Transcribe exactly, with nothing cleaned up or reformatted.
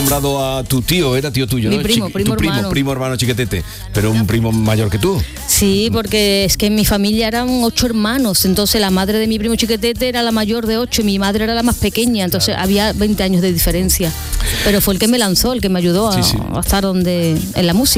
nombrado a tu tío, era tío tuyo, Mi ¿no? primo, Chiqui- primo tu primo, hermano. primo hermano Chiquetete, pero un primo mayor que tú. Sí, porque es que en mi familia eran ocho hermanos, entonces la madre de mi primo Chiquetete era la mayor de ocho y mi madre era la más pequeña, entonces claro. había veinte años de diferencia. Pero fue el que me lanzó, el que me ayudó a, sí, sí. a estar donde en la música.